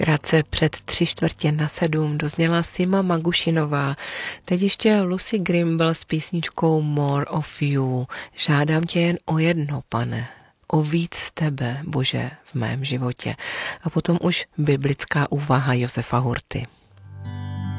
Krátce před 6:45 dozněla Sima Magušinová. Teď ještě Lucy Grimble s písničkou More of You. Žádám tě jen o jedno, Pane. O víc tebe, Bože, v mém životě. A potom už biblická úvaha Josefa Hurty.